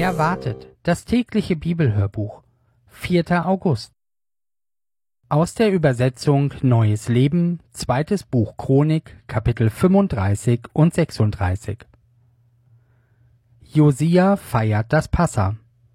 Erwartet, das tägliche Bibelhörbuch, 4. August. Aus der Übersetzung Neues Leben, 2. Buch Chronik, Kapitel 35 und 36. Josia feiert das Passa.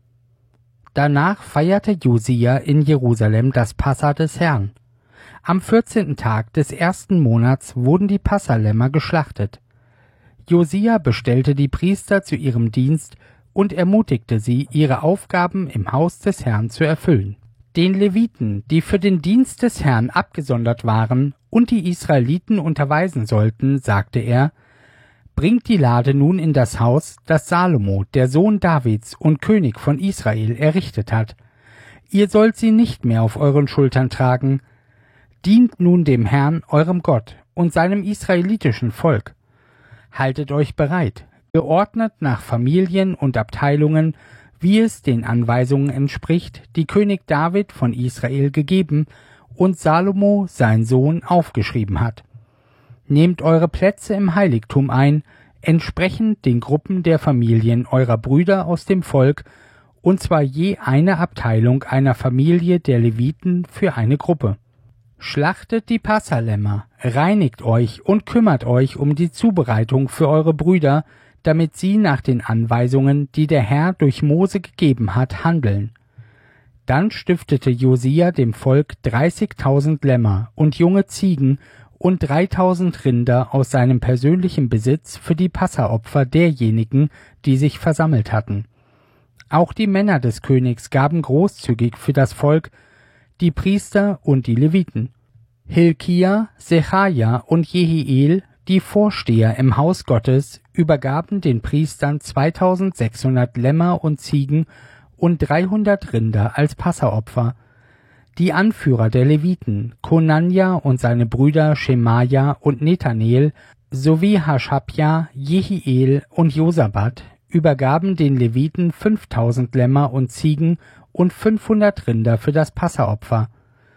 Danach feierte Josia in Jerusalem das Passa des Herrn. Am 14. Tag des ersten Monats wurden die Passalämmer geschlachtet. Josia bestellte die Priester zu ihrem Dienst und ermutigte sie, ihre Aufgaben im Haus des Herrn zu erfüllen. Den Leviten, die für den Dienst des Herrn abgesondert waren und die Israeliten unterweisen sollten, sagte er: Bringt die Lade nun in das Haus, das Salomo, der Sohn Davids und König von Israel, errichtet hat. Ihr sollt sie nicht mehr auf euren Schultern tragen. Dient nun dem Herrn, eurem Gott, und seinem israelitischen Volk. Haltet euch bereit, geordnet nach Familien und Abteilungen, wie es den Anweisungen entspricht, die König David von Israel gegeben und Salomo, sein Sohn, aufgeschrieben hat. Nehmt eure Plätze im Heiligtum ein, entsprechend den Gruppen der Familien eurer Brüder aus dem Volk, und zwar je eine Abteilung einer Familie der Leviten für eine Gruppe. Schlachtet die Passalämmer, reinigt euch und kümmert euch um die Zubereitung für eure Brüder, damit sie nach den Anweisungen, die der Herr durch Mose gegeben hat, handeln. Dann stiftete Josia dem Volk 30.000 Lämmer und junge Ziegen und 3.000 Rinder aus seinem persönlichen Besitz für die Passaopfer derjenigen, die sich versammelt hatten. Auch die Männer des Königs gaben großzügig für das Volk, die Priester und die Leviten. Hilkia, Sechaja und Jehiel, die Vorsteher im Haus Gottes, übergaben den Priestern 2.600 Lämmer und Ziegen und 300 Rinder als Passaopfer. Die Anführer der Leviten, Konanja und seine Brüder Schemaja und Nethanel, sowie Haschabja, Jehiel und Josabat, übergaben den Leviten 5.000 Lämmer und Ziegen und 500 Rinder für das Passaopfer.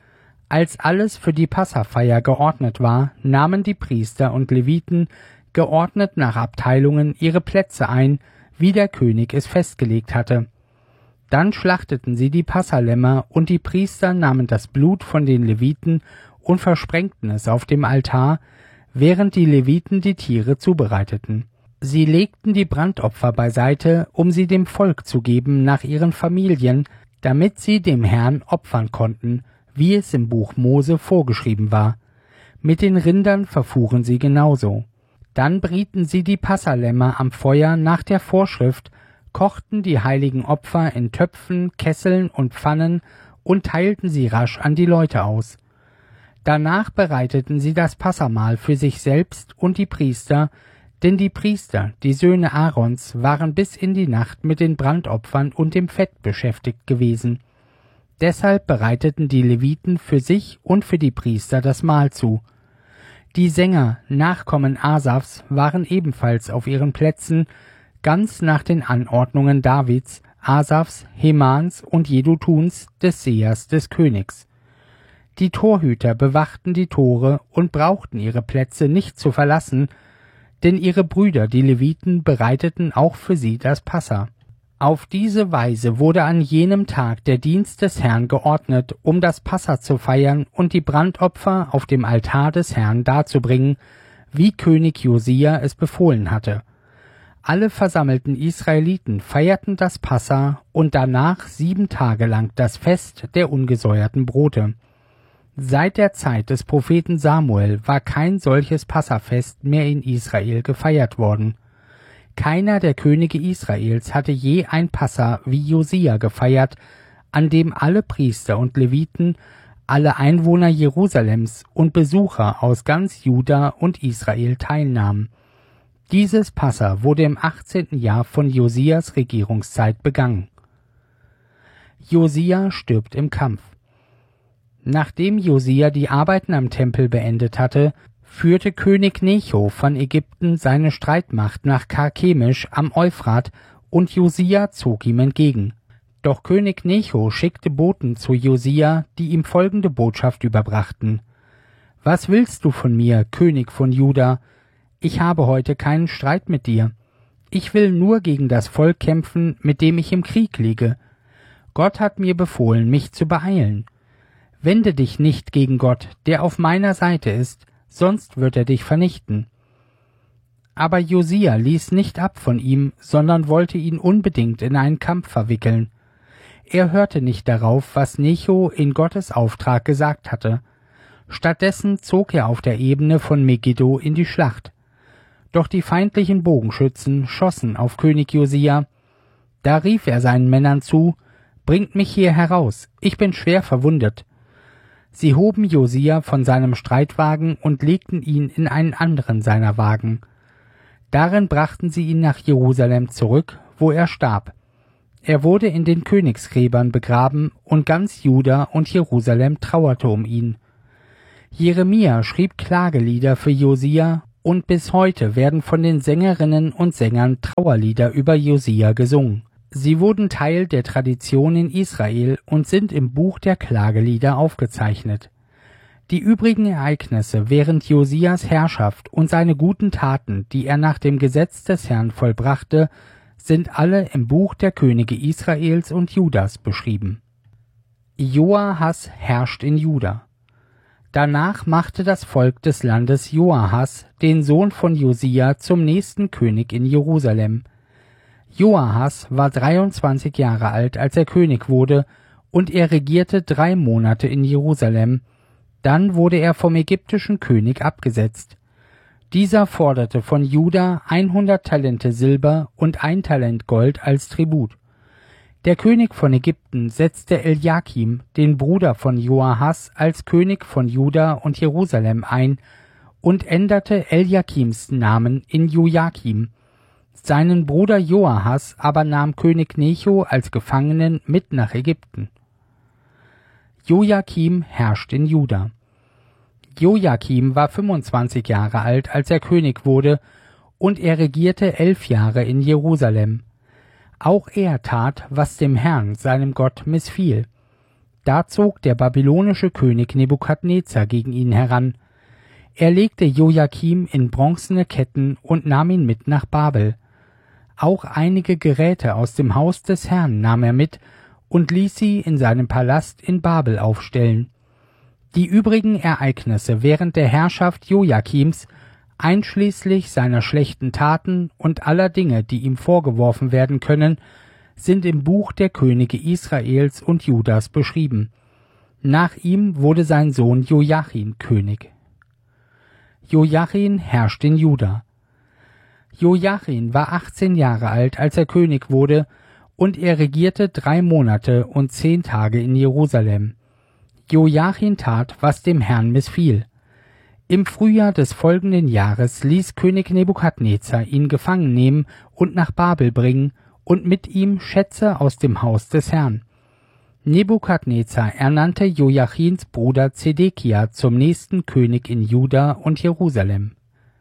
Als alles für die Passafeier geordnet war, nahmen die Priester und Leviten, geordnet nach Abteilungen, ihre Plätze ein, wie der König es festgelegt hatte. Dann schlachteten sie die Passalämmer, und die Priester nahmen das Blut von den Leviten und versprengten es auf dem Altar, während die Leviten die Tiere zubereiteten. Sie legten die Brandopfer beiseite, um sie dem Volk zu geben nach ihren Familien, damit sie dem Herrn opfern konnten, wie es im Buch Mose vorgeschrieben war. Mit den Rindern verfuhren sie genauso. Dann brieten sie die Passalämmer am Feuer nach der Vorschrift, kochten die heiligen Opfer in Töpfen, Kesseln und Pfannen und teilten sie rasch an die Leute aus. Danach bereiteten sie das Passamahl für sich selbst und die Priester, denn die Priester, die Söhne Aarons, waren bis in die Nacht mit den Brandopfern und dem Fett beschäftigt gewesen. Deshalb bereiteten die Leviten für sich und für die Priester das Mahl zu. Die Sänger, Nachkommen Asafs, waren ebenfalls auf ihren Plätzen, ganz nach den Anordnungen Davids, Asafs, Hemans und Jedutuns, des Sehers des Königs. Die Torhüter bewachten die Tore und brauchten ihre Plätze nicht zu verlassen, denn ihre Brüder, die Leviten, bereiteten auch für sie das Passa. Auf diese Weise wurde an jenem Tag der Dienst des Herrn geordnet, um das Passa zu feiern und die Brandopfer auf dem Altar des Herrn darzubringen, wie König Josia es befohlen hatte. Alle versammelten Israeliten feierten das Passa und danach 7 Tage lang das Fest der ungesäuerten Brote. Seit der Zeit des Propheten Samuel war kein solches Passafest mehr in Israel gefeiert worden. Keiner der Könige Israels hatte je ein Passa wie Josia gefeiert, an dem alle Priester und Leviten, alle Einwohner Jerusalems und Besucher aus ganz Juda und Israel teilnahmen. Dieses Passa wurde im 18. Jahr von Josias Regierungszeit begangen. Josia stirbt im Kampf. Nachdem Josia die Arbeiten am Tempel beendet hatte, führte König Necho von Ägypten seine Streitmacht nach Karkemisch am Euphrat, und Josia zog ihm entgegen. Doch König Necho schickte Boten zu Josia, die ihm folgende Botschaft überbrachten: Was willst du von mir, König von Juda? Ich habe heute keinen Streit mit dir. Ich will nur gegen das Volk kämpfen, mit dem ich im Krieg liege. Gott hat mir befohlen, mich zu beeilen. Wende dich nicht gegen Gott, der auf meiner Seite ist, sonst wird er dich vernichten. Aber Josia ließ nicht ab von ihm, sondern wollte ihn unbedingt in einen Kampf verwickeln. Er hörte nicht darauf, was Necho in Gottes Auftrag gesagt hatte. Stattdessen zog er auf der Ebene von Megiddo in die Schlacht. Doch die feindlichen Bogenschützen schossen auf König Josia. Da rief er seinen Männern zu: »Bringt mich hier heraus, ich bin schwer verwundet.« Sie hoben Josia von seinem Streitwagen und legten ihn in einen anderen seiner Wagen. Darin brachten sie ihn nach Jerusalem zurück, wo er starb. Er wurde in den Königsgräbern begraben, und ganz Juda und Jerusalem trauerte um ihn. Jeremia schrieb Klagelieder für Josia, und bis heute werden von den Sängerinnen und Sängern Trauerlieder über Josia gesungen. Sie wurden Teil der Tradition in Israel und sind im Buch der Klagelieder aufgezeichnet. Die übrigen Ereignisse während Josias Herrschaft und seine guten Taten, die er nach dem Gesetz des Herrn vollbrachte, sind alle im Buch der Könige Israels und Judas beschrieben. Joahas herrscht in Juda. Danach machte das Volk des Landes Joahas, den Sohn von Josia, zum nächsten König in Jerusalem. Joahas war 23 Jahre alt, als er König wurde, und er regierte 3 Monate in Jerusalem. Dann wurde er vom ägyptischen König abgesetzt. Dieser forderte von Juda 100 Talente Silber und 1 Talent Gold als Tribut. Der König von Ägypten setzte Eljakim, den Bruder von Joahas, als König von Juda und Jerusalem ein und änderte Eljakims Namen in Jojakim. Seinen Bruder Joahas aber nahm König Necho als Gefangenen mit nach Ägypten. Jojakim herrscht in Juda. Jojakim war 25 Jahre alt, als er König wurde, und er regierte 11 Jahre in Jerusalem. Auch er tat, was dem Herrn, seinem Gott, missfiel. Da zog der babylonische König Nebukadnezar gegen ihn heran. Er legte Jojakim in bronzene Ketten und nahm ihn mit nach Babel. Auch einige Geräte aus dem Haus des Herrn nahm er mit und ließ sie in seinem Palast in Babel aufstellen. Die übrigen Ereignisse während der Herrschaft Jojakims, einschließlich seiner schlechten Taten und aller Dinge, die ihm vorgeworfen werden können, sind im Buch der Könige Israels und Judas beschrieben. Nach ihm wurde sein Sohn Jojachin König. Jojachin herrscht in Juda. Jojachin war 18 Jahre alt, als er König wurde, und er regierte 3 Monate und 10 Tage in Jerusalem. Jojachin tat, was dem Herrn missfiel. Im Frühjahr des folgenden Jahres ließ König Nebukadnezar ihn gefangen nehmen und nach Babel bringen und mit ihm Schätze aus dem Haus des Herrn. Nebukadnezar ernannte Jojachins Bruder Zedekia zum nächsten König in Juda und Jerusalem.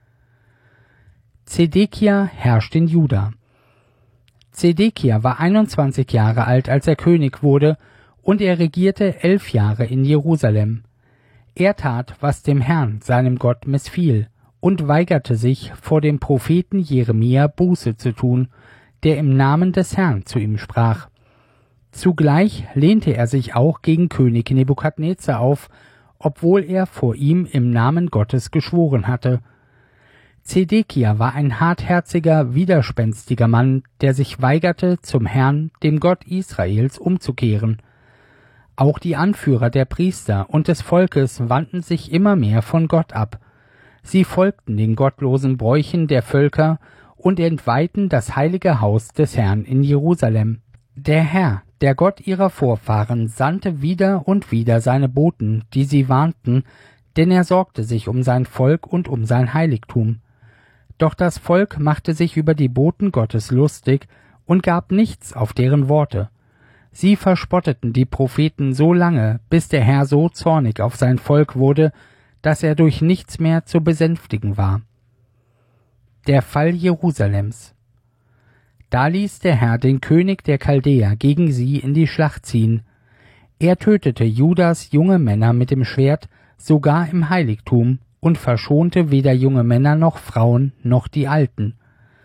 Zedekia herrscht in Juda. Zedekia war 21 Jahre alt, als er König wurde, und er regierte 11 Jahre in Jerusalem. Er tat, was dem Herrn, seinem Gott, missfiel, und weigerte sich, vor dem Propheten Jeremia Buße zu tun, der im Namen des Herrn zu ihm sprach. Zugleich lehnte er sich auch gegen König Nebukadnezar auf, obwohl er vor ihm im Namen Gottes geschworen hatte. Zedekia war ein hartherziger, widerspenstiger Mann, der sich weigerte, zum Herrn, dem Gott Israels, umzukehren. Auch die Anführer der Priester und des Volkes wandten sich immer mehr von Gott ab. Sie folgten den gottlosen Bräuchen der Völker und entweihten das heilige Haus des Herrn in Jerusalem. Der Herr, der Gott ihrer Vorfahren, sandte wieder und wieder seine Boten, die sie warnten, denn er sorgte sich um sein Volk und um sein Heiligtum. Doch das Volk machte sich über die Boten Gottes lustig und gab nichts auf deren Worte. Sie verspotteten die Propheten so lange, bis der Herr so zornig auf sein Volk wurde, dass er durch nichts mehr zu besänftigen war. Der Fall Jerusalems. Da ließ der Herr den König der Chaldäer gegen sie in die Schlacht ziehen. Er tötete Judas junge Männer mit dem Schwert, sogar im Heiligtum, und verschonte weder junge Männer noch Frauen noch die Alten.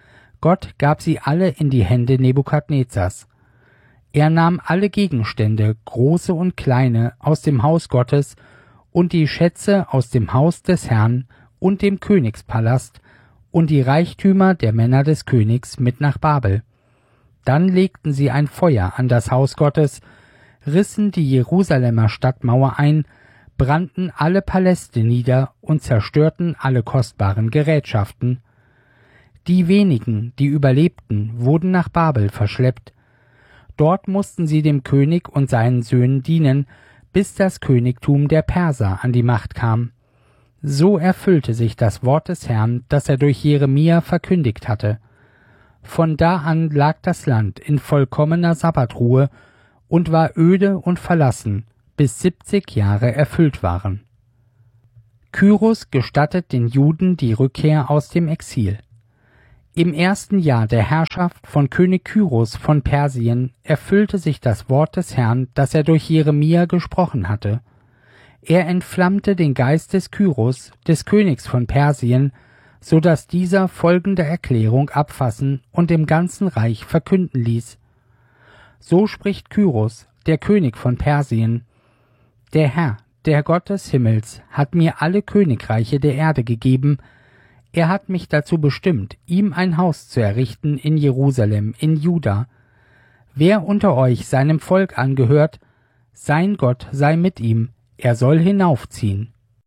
Gott gab sie alle in die Hände Nebukadnezars. Er nahm alle Gegenstände, große und kleine, aus dem Haus Gottes und die Schätze aus dem Haus des Herrn und dem Königspalast und die Reichtümer der Männer des Königs mit nach Babel. Dann legten sie ein Feuer an das Haus Gottes, rissen die Jerusalemer Stadtmauer ein, brannten alle Paläste nieder und zerstörten alle kostbaren Gerätschaften. Die wenigen, die überlebten, wurden nach Babel verschleppt. Dort mussten sie dem König und seinen Söhnen dienen, bis das Königtum der Perser an die Macht kam. So erfüllte sich das Wort des Herrn, das er durch Jeremia verkündigt hatte. Von da an lag das Land in vollkommener Sabbatruhe und war öde und verlassen, bis 70 Jahre erfüllt waren. Kyros gestattet den Juden die Rückkehr aus dem Exil. Im ersten Jahr der Herrschaft von König Kyros von Persien erfüllte sich das Wort des Herrn, das er durch Jeremia gesprochen hatte. Er entflammte den Geist des Kyros, des Königs von Persien, so dass dieser folgende Erklärung abfassen und im ganzen Reich verkünden ließ. So spricht Kyros, der König von Persien: Der Herr, der Gott des Himmels, hat mir alle Königreiche der Erde gegeben. Er hat mich dazu bestimmt, ihm ein Haus zu errichten in Jerusalem, in Juda. Wer unter euch seinem Volk angehört, sein Gott sei mit ihm, er soll hinaufziehen.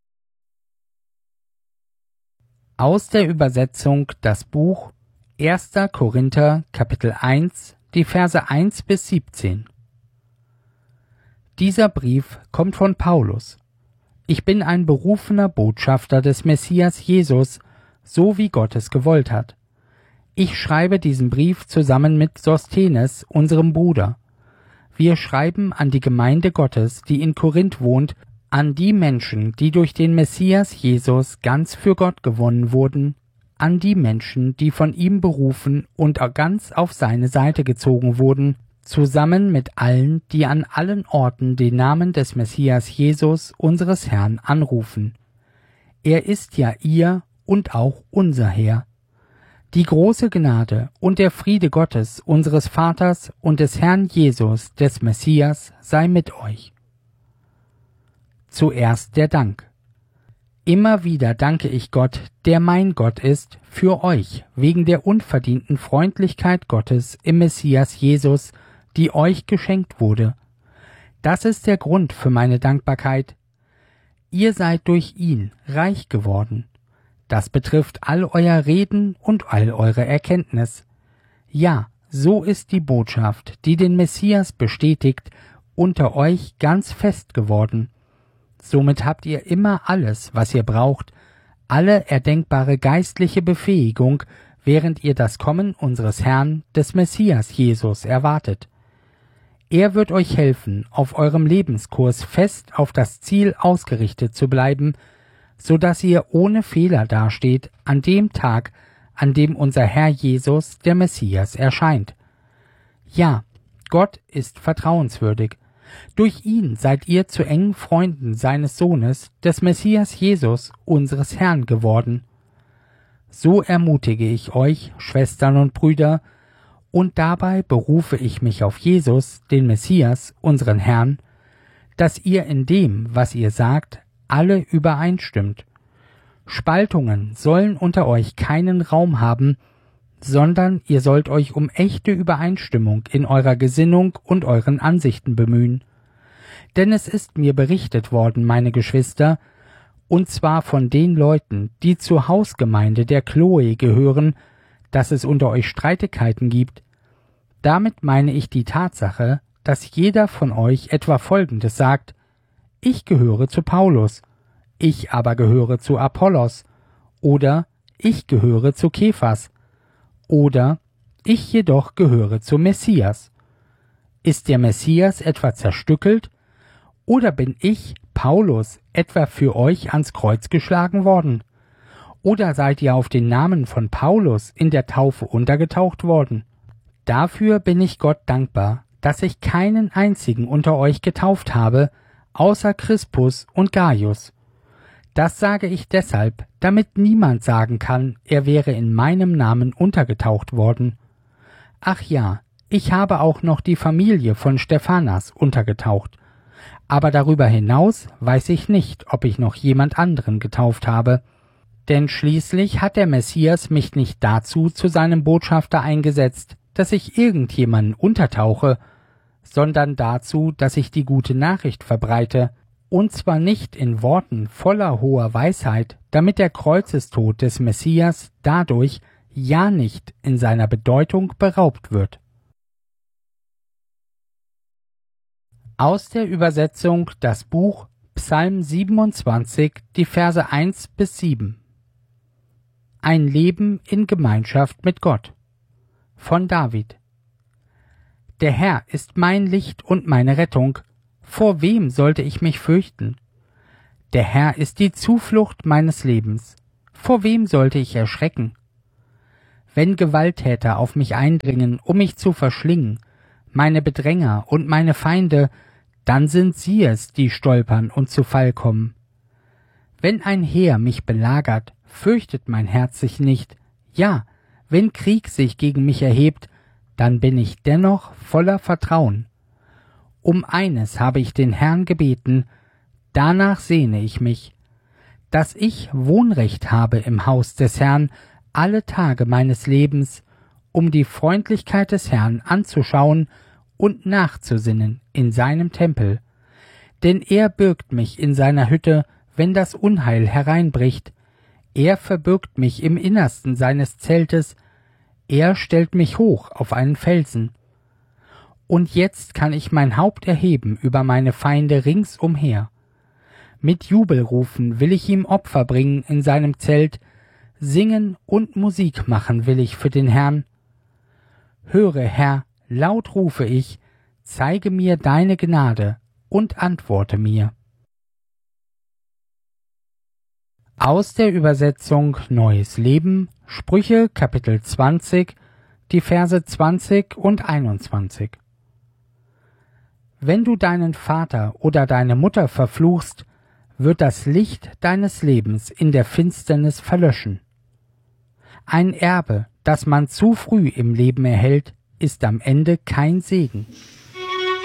Aus der Übersetzung das Buch 1. Korinther, Kapitel 1, die Verse 1 bis 17. Dieser Brief kommt von Paulus. Ich bin ein berufener Botschafter des Messias Jesus, so wie Gott es gewollt hat. Ich schreibe diesen Brief zusammen mit Sosthenes, unserem Bruder. Wir schreiben an die Gemeinde Gottes, die in Korinth wohnt, an die Menschen, die durch den Messias Jesus ganz für Gott gewonnen wurden, an die Menschen, die von ihm berufen und ganz auf seine Seite gezogen wurden, zusammen mit allen, die an allen Orten den Namen des Messias Jesus, unseres Herrn, anrufen. Er ist ja ihr und auch unser Herr. Die große Gnade und der Friede Gottes, unseres Vaters und des Herrn Jesus, des Messias, sei mit euch. Zuerst der Dank. Immer wieder danke ich Gott, der mein Gott ist, für euch, wegen der unverdienten Freundlichkeit Gottes im Messias Jesus, die euch geschenkt wurde. Das ist der Grund für meine Dankbarkeit. Ihr seid durch ihn reich geworden. Das betrifft all euer Reden und all eure Erkenntnis. Ja, so ist die Botschaft, die den Messias bestätigt, unter euch ganz fest geworden. Somit habt ihr immer alles, was ihr braucht, alle erdenkbare geistliche Befähigung, während ihr das Kommen unseres Herrn, des Messias Jesus, erwartet. Er wird euch helfen, auf eurem Lebenskurs fest auf das Ziel ausgerichtet zu bleiben, so dass ihr ohne Fehler dasteht an dem Tag, an dem unser Herr Jesus, der Messias, erscheint. Ja, Gott ist vertrauenswürdig. Durch ihn seid ihr zu engen Freunden seines Sohnes, des Messias Jesus, unseres Herrn, geworden. So ermutige ich euch, Schwestern und Brüder, und dabei berufe ich mich auf Jesus, den Messias, unseren Herrn, dass ihr in dem, was ihr sagt, alle übereinstimmt. Spaltungen sollen unter euch keinen Raum haben, sondern ihr sollt euch um echte Übereinstimmung in eurer Gesinnung und euren Ansichten bemühen. Denn es ist mir berichtet worden, meine Geschwister, und zwar von den Leuten, die zur Hausgemeinde der Chloe gehören, dass es unter euch Streitigkeiten gibt. Damit meine ich die Tatsache, dass jeder von euch etwa Folgendes sagt: Ich gehöre zu Paulus, ich aber gehöre zu Apollos, oder ich gehöre zu Kephas, oder ich jedoch gehöre zum Messias. Ist der Messias etwa zerstückelt? Oder bin ich, Paulus, etwa für euch ans Kreuz geschlagen worden? Oder seid ihr auf den Namen von Paulus in der Taufe untergetaucht worden? Dafür bin ich Gott dankbar, dass ich keinen einzigen unter euch getauft habe, außer Crispus und Gaius. Das sage ich deshalb, damit niemand sagen kann, er wäre in meinem Namen untergetaucht worden. Ach ja, ich habe auch noch die Familie von Stephanas untergetaucht. Aber darüber hinaus weiß ich nicht, ob ich noch jemand anderen getauft habe. Denn schließlich hat der Messias mich nicht dazu zu seinem Botschafter eingesetzt, dass ich irgendjemanden untertauche, sondern dazu, dass ich die gute Nachricht verbreite, und zwar nicht in Worten voller hoher Weisheit, damit der Kreuzestod des Messias dadurch ja nicht in seiner Bedeutung beraubt wird. Aus der Übersetzung das Buch Psalm 27, die Verse 1 bis 7. Ein Leben in Gemeinschaft mit Gott. Von David. Der Herr ist mein Licht und meine Rettung. Vor wem sollte ich mich fürchten? Der Herr ist die Zuflucht meines Lebens. Vor wem sollte ich erschrecken? Wenn Gewalttäter auf mich eindringen, um mich zu verschlingen, meine Bedränger und meine Feinde, dann sind sie es, die stolpern und zu Fall kommen. Wenn ein Heer mich belagert, fürchtet mein Herz sich nicht. Ja, wenn Krieg sich gegen mich erhebt, dann bin ich dennoch voller Vertrauen. Um eines habe ich den Herrn gebeten, danach sehne ich mich, dass ich Wohnrecht habe im Haus des Herrn alle Tage meines Lebens, um die Freundlichkeit des Herrn anzuschauen und nachzusinnen in seinem Tempel. Denn er birgt mich in seiner Hütte, wenn das Unheil hereinbricht. Er verbirgt mich im Innersten seines Zeltes. Er stellt mich hoch auf einen Felsen. Und jetzt kann ich mein Haupt erheben über meine Feinde ringsumher. Mit Jubelrufen will ich ihm Opfer bringen in seinem Zelt, singen und Musik machen will ich für den Herrn. Höre, Herr, laut rufe ich, zeige mir deine Gnade und antworte mir. Aus der Übersetzung Neues Leben, Sprüche Kapitel 20, die Verse 20 und 21. Wenn du deinen Vater oder deine Mutter verfluchst, wird das Licht deines Lebens in der Finsternis verlöschen. Ein Erbe, das man zu früh im Leben erhält, ist am Ende kein Segen.